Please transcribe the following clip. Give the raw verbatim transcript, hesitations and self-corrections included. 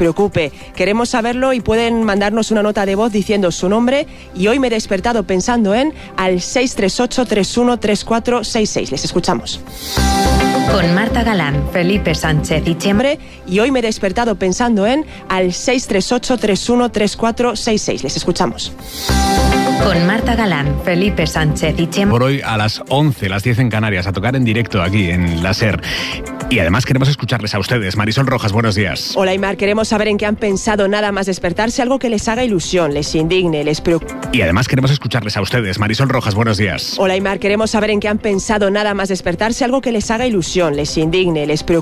preocupe. Queremos saberlo y pueden mandarnos una nota de voz diciendo su nombre y hoy me he despertado pensando en al seis tres ocho, tres uno tres cuatro seis seis. Les escuchamos. Con Marta Galán, Felipe Sánchez y Chema. Y hoy me he despertado pensando en al seis tres ocho, tres uno tres cuatro seis seis. Les escuchamos. Con Marta Galán, Felipe Sánchez y Chema. Por hoy a las once, las diez en Canarias, a tocar en directo aquí en la SER. Y además queremos escucharles a ustedes. Marisol Rojas, buenos días. Hola, Aymar, queremos saber en qué han pensado nada más despertarse, algo que les haga ilusión, les indigne, les preocupe. Y además queremos escucharles a ustedes. Marisol Rojas, buenos días. Hola, Aymar, queremos saber en qué han pensado nada más despertarse, algo que les haga ilusión, les indigne, les preocupe.